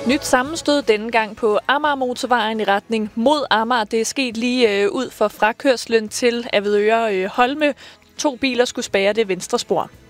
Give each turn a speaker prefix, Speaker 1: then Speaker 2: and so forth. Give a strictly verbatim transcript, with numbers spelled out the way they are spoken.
Speaker 1: Nyt sammenstød denne gang på Amager-motorvejen i retning mod Amager. Det er sket lige øh, ud for frakørslen til Avedøre øh, Holme. To biler skulle spærre det venstre spor.